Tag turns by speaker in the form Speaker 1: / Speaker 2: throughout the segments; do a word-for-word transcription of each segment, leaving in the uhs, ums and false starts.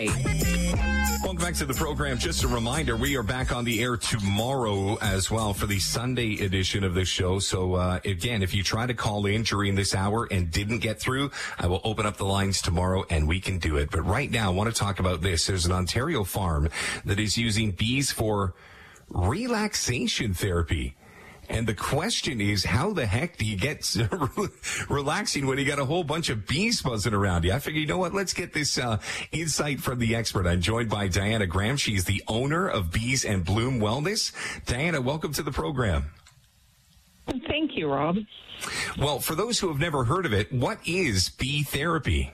Speaker 1: Welcome back to the program. Just a reminder, we are back on the air tomorrow as well for the Sunday edition of this show. So, uh, again, if you try to call in during this hour and didn't get through, I will open up the lines tomorrow and we can do it. But right now, I want to talk about this. There's an Ontario farm that is using bees for relaxation therapy. And the question is, how the heck do you get relaxing when you got a whole bunch of bees buzzing around you? I figure, you know what? Let's get this uh, insight from the expert. I'm joined by Diana Graham. She's the owner of Bees and Bloom Wellness. Diana, welcome to the program.
Speaker 2: Thank you, Rob.
Speaker 1: Well, for those who have never heard of it, what is bee therapy?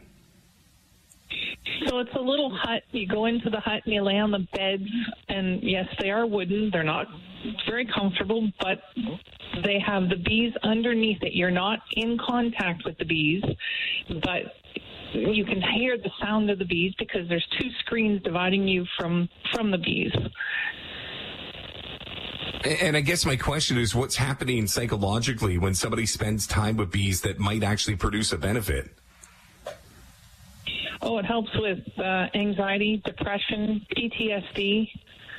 Speaker 2: So it's a little hut. You go into the hut and you lay on the beds. And yes, they are wooden. They're not very comfortable, but they have the bees underneath it. You're not in contact with the bees, but you can hear the sound of the bees because there's two screens dividing you from, from the bees.
Speaker 1: And I guess my question is, what's happening psychologically when somebody spends time with bees that might actually produce a benefit?
Speaker 2: Oh, it helps with uh, anxiety, depression, P T S D.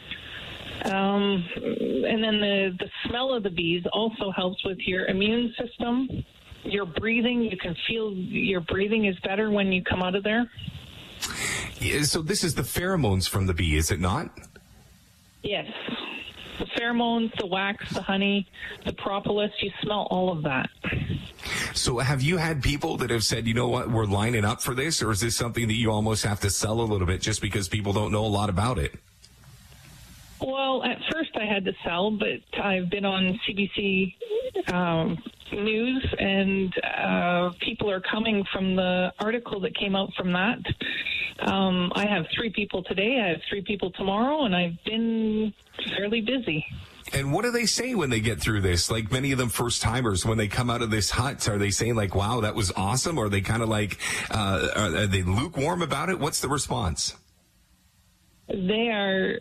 Speaker 2: Um, and then the, the smell of the bees also helps with your immune system, your breathing. You can feel your breathing is better when you come out of there.
Speaker 1: Yeah, so this is the pheromones from the bee, is it not?
Speaker 2: Yes. The pheromones, the wax, the honey, the propolis, you smell all of that.
Speaker 1: So have you had people that have said, you know what, we're lining up for this, or is this something that you almost have to sell a little bit just because people don't know a lot about it?
Speaker 2: Well, at first I had to sell, but I've been on C B C um, News, and uh, people are coming from the article that came out from that. Um, I have three people today, I have three people tomorrow, and I've been fairly busy.
Speaker 1: And what do they say when they get through this? Like many of them first timers, when they come out of this hut, are they saying like, wow, that was awesome? Or are they kind of like, uh, are, are they lukewarm about it? What's the response?
Speaker 2: They are,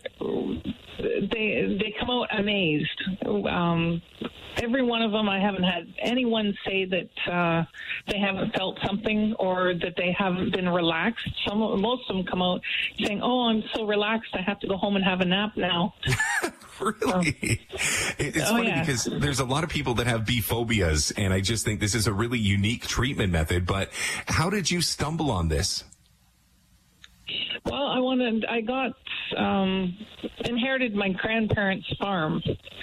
Speaker 2: they, they come out amazed. Um, every one of them, I haven't had anyone say that uh, they haven't felt something or that they haven't been relaxed. Some, most of them come out saying, oh, I'm so relaxed, I have to go home and have a nap now.
Speaker 1: Really? Oh. It's
Speaker 2: oh,
Speaker 1: funny
Speaker 2: yeah.
Speaker 1: because there's a lot of people that have bee phobias, and I just think this is a really unique treatment method. But how did you stumble on this?
Speaker 2: Well, I wanted, I got, um, inherited my grandparents' farm,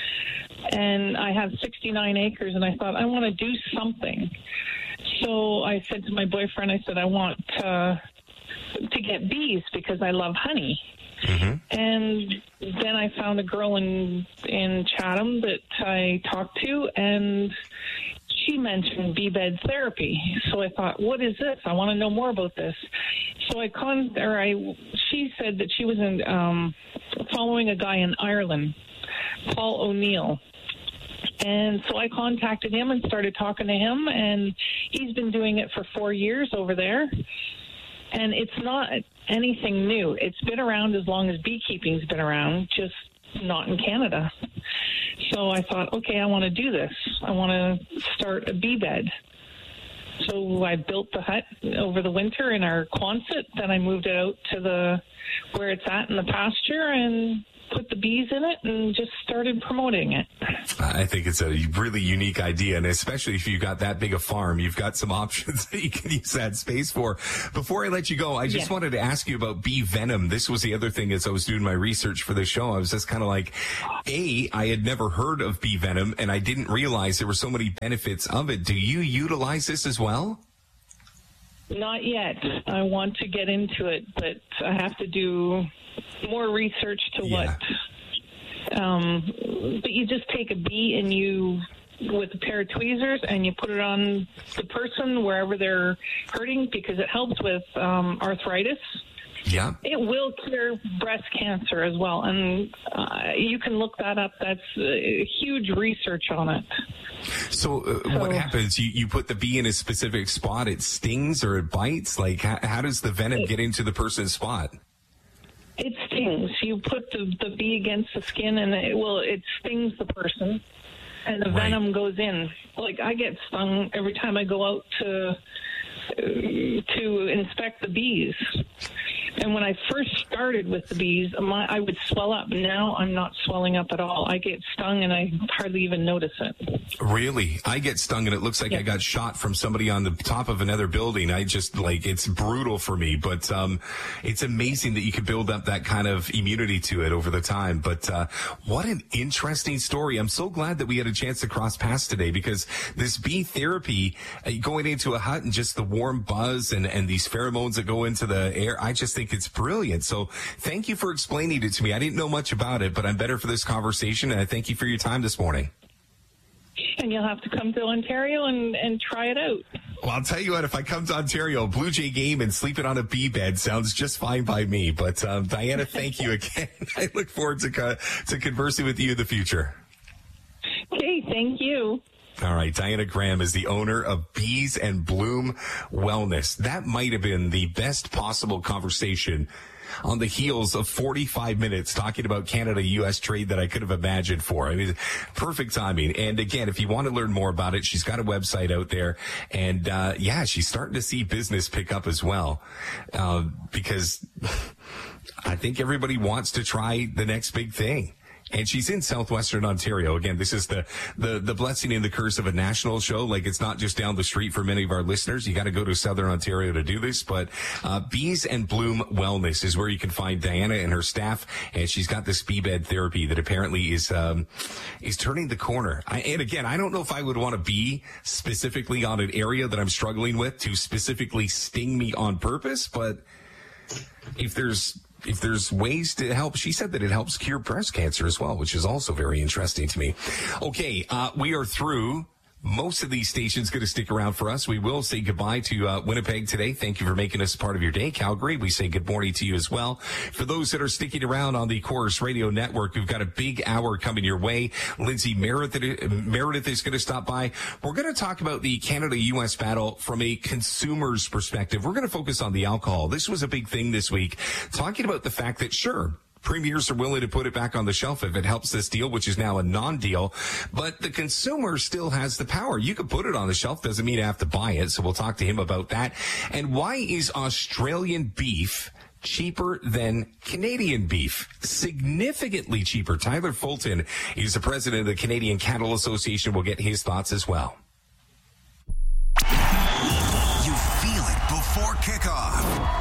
Speaker 2: and I have sixty-nine acres, and I thought, I want to do something. So I said to my boyfriend, I said, I want uh, to get bees because I love honey. Mm-hmm. And then I found a girl in in Chatham that I talked to, and she mentioned bee bed therapy. So I thought, what is this? I want to know more about this. So I con or I she said that she was in, um, following a guy in Ireland, Paul O'Neill. And so I contacted him and started talking to him, and he's been doing it for four years over there. And it's not anything new. It's been around as long as beekeeping's been around, just not in Canada. So I thought, okay, I want to do this. I want to start a bee bed. So I built the hut over the winter in our Quonset. Then I moved it out to the where it's at in the pasture and put the bees in it and just started promoting it.
Speaker 1: I think it's a really unique idea, and especially if you've got that big a farm, you've got some options that you can use that space for. Before I let you go, I just yeah. wanted to ask you about bee venom. This was the other thing as I was doing my research for the show. I was just kind of like, A, I had never heard of bee venom, and I didn't realize there were so many benefits of it. Do you utilize this as well?
Speaker 2: Not yet. I want to get into it, but I have to do more research to yeah. what. Um, but you just take a bee and you, with a pair of tweezers, and you put it on the person wherever they're hurting because it helps with um, arthritis.
Speaker 1: Yeah.
Speaker 2: It will cure breast cancer as well. And uh, you can look that up. That's uh, huge research on it.
Speaker 1: So, uh, so what happens? You, you put the bee in a specific spot, it stings or it bites? Like, how, how does the venom it, get into the person's spot?
Speaker 2: It stings. You put the, the bee against the skin, and it will, it stings the person, and the right. venom goes in. Like, I get stung every time I go out to, uh, to inspect the bees. And when I first started with the bees, my, I would swell up. Now I'm not swelling up at all. I get stung and I hardly even notice it.
Speaker 1: Really? I get stung and it looks like yeah. I got shot from somebody on the top of another building. I just, like, it's brutal for me. But um, it's amazing that you can build up that kind of immunity to it over the time. But uh, what an interesting story. I'm so glad that we had a chance to cross paths today, because this bee therapy, uh, going into a hut and just the warm buzz and, and these pheromones that go into the air, I just think it's brilliant. So thank you for explaining it to me. I didn't know much about it, but I'm better for this conversation, and I thank you for your time this morning.
Speaker 2: And you'll have to come to Ontario and, and try it out.
Speaker 1: Well, I'll tell you what, if I come to Ontario, Blue Jay game and sleeping on a bee bed sounds just fine by me. But um, Diana, thank you again. I look forward to, uh, to conversing with you in the future.
Speaker 2: Okay, thank you.
Speaker 1: All right, Diana Graham is the owner of Bees and Bloom Wellness. That might have been the best possible conversation on the heels of forty-five minutes talking about Canada-U S trade that I could have imagined for. I mean, perfect timing. And again, if you want to learn more about it, she's got a website out there. And, uh, yeah, she's starting to see business pick up as well. Uh, because I think everybody wants to try the next big thing. And she's in southwestern Ontario. Again, this is the, the, the blessing and the curse of a national show. Like, it's not just down the street for many of our listeners. You got to go to southern Ontario to do this. But uh, Bees and Bloom Wellness is where you can find Diana and her staff. And she's got this bee bed therapy that apparently is um, is turning the corner. I, and again, I don't know if I would want to be specifically on an area that I'm struggling with to specifically sting me on purpose. But if there's If there's ways to help, she said that it helps cure breast cancer as well, which is also very interesting to me. Okay, uh, we are through. Most of these stations going to stick around for us. We will say goodbye to uh, Winnipeg today. Thank you for making us part of your day. Calgary, we say good morning to you as well. For those that are sticking around on the Chorus Radio Network, we've got a big hour coming your way. Lindsay Meredith, Meredith is going to stop by. We're going to talk about the Canada-U S battle from a consumer's perspective. We're going to focus on the alcohol. This was a big thing this week, talking about the fact that, sure, premiers are willing to put it back on the shelf if it helps this deal, which is now a non-deal. But the consumer still has the power. You can put it on the shelf, doesn't mean you have to buy it. So we'll talk to him about that. And why is Australian beef cheaper than Canadian beef? Significantly cheaper. Tyler Fulton is the president of the Canadian Cattle Association. We'll get his thoughts as well.
Speaker 3: You feel it before kickoff.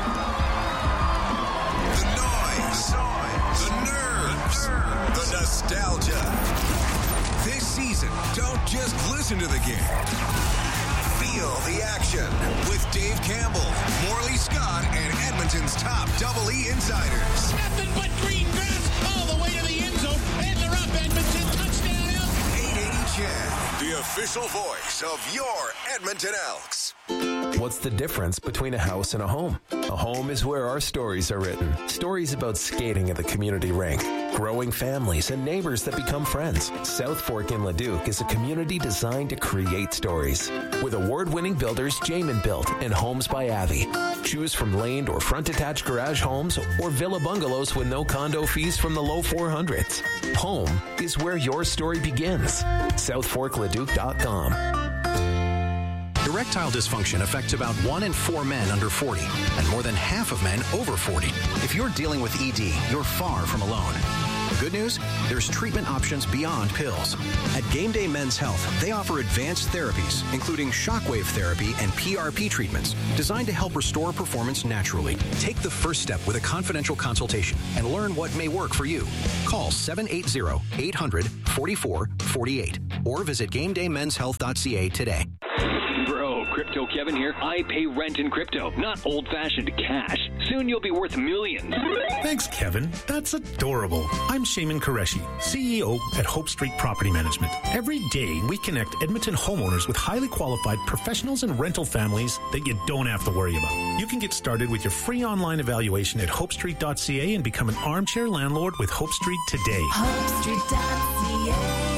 Speaker 3: Nostalgia. This season, don't just listen to the game. Feel the action with Dave Campbell, Morley Scott, and Edmonton's top Double E insiders.
Speaker 4: Nothing but green grass all the way to the end zone, and they're up. Edmonton touchdown.
Speaker 3: eight eighty C H E D, the official voice of your Edmonton Elks.
Speaker 5: What's the difference between a house and a home? A home is where our stories are written. Stories about skating at the community rink, growing families, and neighbors that become friends. South Fork in Leduc is a community designed to create stories. With award-winning builders Jamin Built and Homes by Avi. Choose from laned or front-attached garage homes or villa bungalows with no condo fees from the low four hundreds. Home is where your story begins. south fork leduc dot com.
Speaker 6: Erectile dysfunction affects about one in four men under forty and more than half of men over forty. If you're dealing with E D, you're far from alone. The good news? There's treatment options beyond pills. At Game Day Men's Health, they offer advanced therapies, including shockwave therapy and P R P treatments, designed to help restore performance naturally. Take the first step with a confidential consultation and learn what may work for you. Call seven eight zero, eight hundred, forty-four forty-eight or visit game day men's health dot c a today.
Speaker 7: Crypto Kevin here. I pay rent in crypto, not old-fashioned cash. Soon you'll be worth millions.
Speaker 8: Thanks, Kevin. That's adorable. I'm Shaman Qureshi, C E O at Hope Street Property Management. Every day, we connect Edmonton homeowners with highly qualified professionals and rental families that you don't have to worry about. You can get started with your free online evaluation at hope street dot c a and become an armchair landlord with Hope Street today.
Speaker 9: hope street dot c a.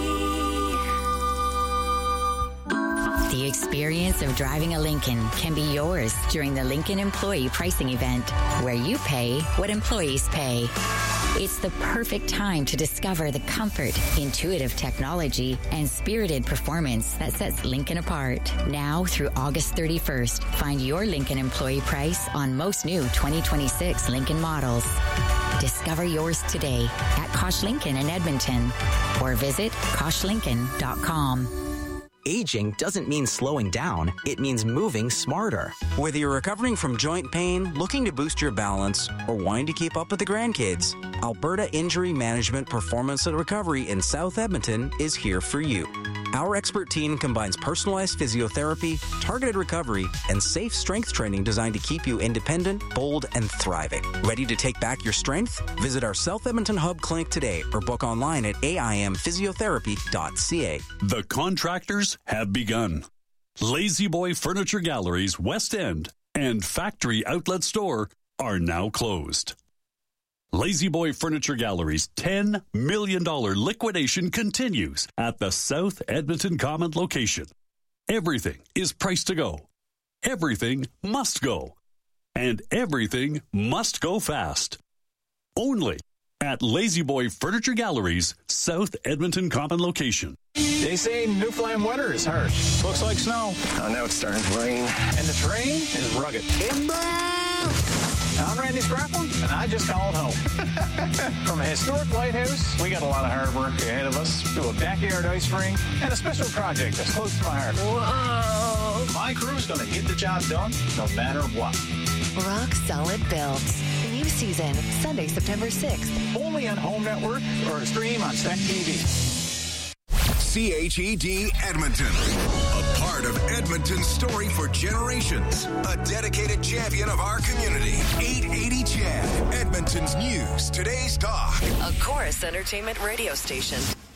Speaker 9: The experience of driving a Lincoln can be yours during the Lincoln Employee Pricing Event, where you pay what employees pay. It's the perfect time to discover the comfort, intuitive technology, and spirited performance that sets Lincoln apart. Now through August thirty-first, find your Lincoln employee price on most new twenty twenty-six Lincoln models. Discover yours today at Kosh Lincoln in Edmonton or visit kosh lincoln dot com.
Speaker 10: Aging doesn't mean slowing down, it means moving smarter. Whether you're recovering from joint pain, looking to boost your balance, or wanting to keep up with the grandkids, Alberta Injury Management Performance and Recovery in South Edmonton is here for you. Our expert team combines personalized physiotherapy, targeted recovery, and safe strength training designed to keep you independent, bold, and thriving. Ready to take back your strength? Visit our South Edmonton Hub clinic today or book online at a i m physiotherapy dot c a.
Speaker 11: The contractors have begun. Lazy Boy Furniture Galleries West End and Factory Outlet Store are now closed. Lazy Boy Furniture Gallery's ten million dollars liquidation continues at the South Edmonton Common location. Everything is priced to go. Everything must go. And everything must go fast. Only at Lazy Boy Furniture Gallery's South Edmonton Common location.
Speaker 12: They say Newfoundland winter is harsh. Looks like snow.
Speaker 13: Oh, now it's starting to rain.
Speaker 12: And the terrain is rugged. I'm Randy Scrappin, and I just called home. From a historic lighthouse, we got a lot of hard work ahead of us, to a backyard ice rink, and a special project that's close to my heart. Whoa! My crew's going to get the job done, no matter what.
Speaker 14: Rock Solid Builds. New season, Sunday, September sixth.
Speaker 12: Only on Home Network or stream on Stack T V.
Speaker 3: C H E D Edmonton, a part of Edmonton's story for generations, a dedicated champion of our community. eight eighty C H E D, Edmonton's news, today's talk.
Speaker 14: A Chorus Entertainment radio station.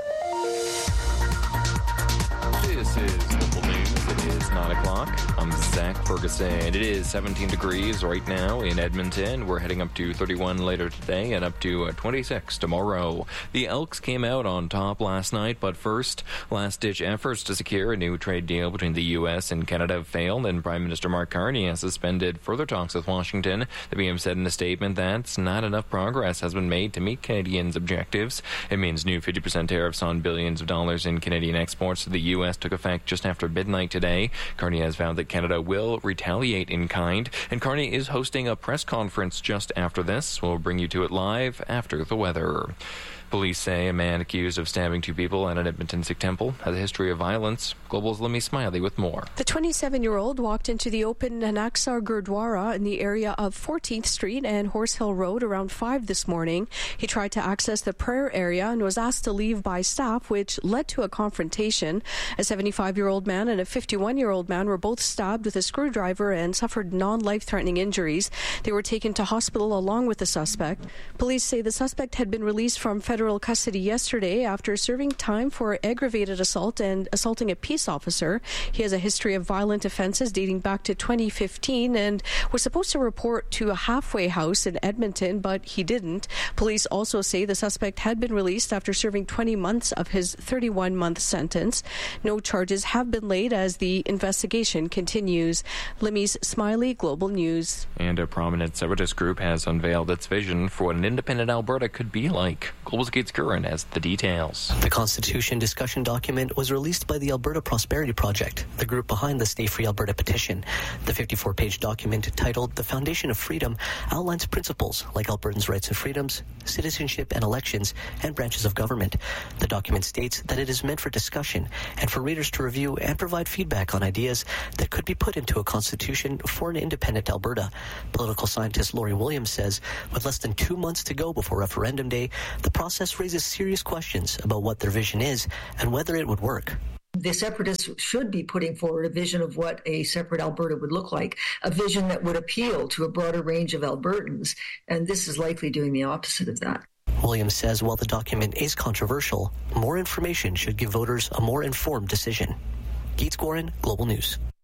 Speaker 15: This is Local News. It is nine o'clock. I'm Zach Ferguson. It is seventeen degrees right now in Edmonton. We're heading up to thirty-one later today and up to twenty-six tomorrow. The Elks came out on top last night, but first, last-ditch efforts to secure a new trade deal between the U S and Canada have failed, and Prime Minister Mark Carney has suspended further talks with Washington. The P M said in a statement that not enough progress has been made to meet Canadians' objectives. It means new fifty percent tariffs on billions of dollars in Canadian exports to the U S took effect just after midnight today. Carney has vowed that Canada will retaliate in kind, and Carney is hosting a press conference just after this. We'll bring you to it live after the weather. Police say a man accused of stabbing two people at an Edmonton Sikh temple has a history of violence. Global's Lemmy Smiley with more.
Speaker 16: The twenty-seven-year-old walked into the open Nanaksar Gurdwara in the area of fourteenth Street and Horse Hill Road around five this morning. He tried to access the prayer area and was asked to leave by staff, which led to a confrontation. A seventy-five-year-old man and a fifty-one-year-old man were both stabbed with a screwdriver and suffered non-life-threatening injuries. They were taken to hospital along with the suspect. Police say the suspect had been released from federal custody yesterday after serving time for aggravated assault and assaulting a peace officer. He has a history of violent offenses dating back to twenty fifteen and was supposed to report to a halfway house in Edmonton, but he didn't. Police also say the suspect had been released after serving twenty months of his thirty-one-month sentence. No charges have been laid as the investigation continues. Limmy's Smiley, Global News.
Speaker 15: And a prominent separatist group has unveiled its vision for what an independent Alberta could be like. Global's Gates Curran has the details.
Speaker 17: The Constitution discussion document was released by the Alberta Prosperity Project, the group behind the Stay Free Alberta petition. The fifty-four page document, titled The Foundation of Freedom, outlines principles like Albertans' rights and freedoms, citizenship and elections, and branches of government. The document states that it is meant for discussion and for readers to review and provide feedback on ideas that could be put into a constitution for an independent Alberta. Political scientist Laurie Williams says, with less than two months to go before referendum day, the process raises serious questions about what their vision is and whether it would work.
Speaker 18: The separatists should be putting forward a vision of what a separate Alberta would look like, a vision that would appeal to a broader range of Albertans, and this is likely doing the opposite of that.
Speaker 17: Williams says while the document is controversial, more information should give voters a more informed decision. Gates Gorin, Global News.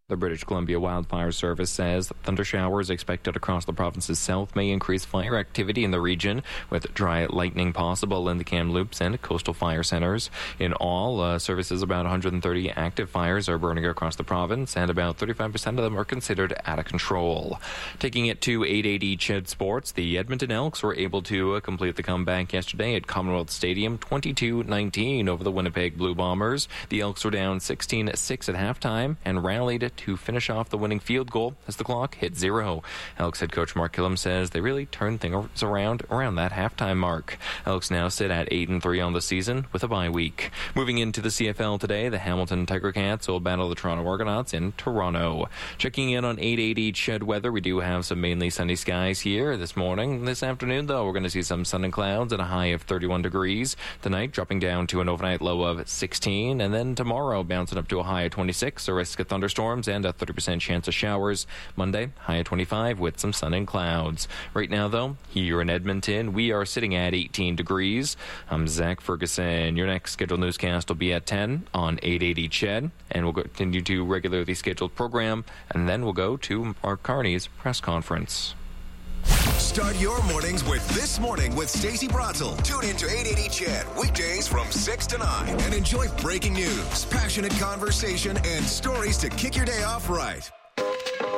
Speaker 15: The British Columbia Wildfire Service says thunder showers expected across the province's south may increase fire activity in the region, with dry lightning possible in the Kamloops and coastal fire centers. In all, uh, services about one hundred thirty active fires are burning across the province, and about thirty-five percent of them are considered out of control. Taking it to eight eighty C H E D Sports, the Edmonton Elks were able to uh, complete the comeback yesterday at Commonwealth Stadium, twenty-two nineteen over the Winnipeg Blue Bombers. The Elks were down sixteen six at halftime and rallied to finish off the winning field goal as the clock hit zero. Elks head coach Mark Killam says they really turned things around around that halftime mark. Elks now sit at eight and three on the season with a bye week. Moving into the C F L today, the Hamilton Tiger Cats will battle the Toronto Argonauts in Toronto. Checking in on eight eighty C H E D weather, we do have some mainly sunny skies here this morning. This afternoon, though, we're going to see some sun and clouds at a high of thirty-one degrees. Tonight, dropping down to an overnight low of sixteen, and then tomorrow, bouncing up to a high of twenty-six, a risk of thunderstorms and a thirty percent chance of showers. Monday, high of twenty-five with some sun and clouds. Right now, though, here in Edmonton, we are sitting at eighteen degrees. I'm Zach Ferguson. Your next scheduled newscast will be at ten on eight eighty C H E D, and we'll continue to regularly scheduled program, and then we'll go to Mark Carney's press conference.
Speaker 3: Start your mornings with This Morning with Stacey Bratzel. Tune in to eight eighty C H E D weekdays from six to nine and enjoy breaking news, passionate conversation, and stories to kick your day off right.